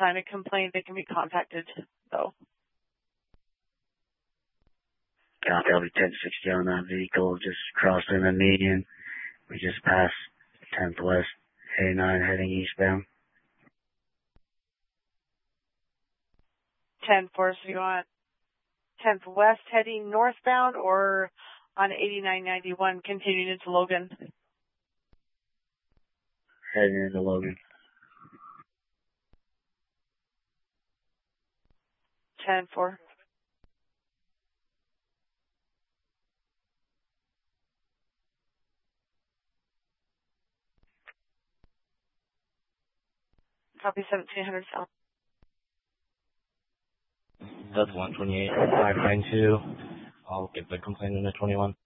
sign a complaint, they can be contacted, though. Copy, I'll be 1060 on that vehicle, just crossing the median. We just passed 10th West, 89 heading eastbound. 10-4, so you want 10th West heading northbound or on 8991 continuing into Logan? Heading into Logan. 10-4. Copy 1700 south. That's 128, 592. I'll get the complaint in the 21.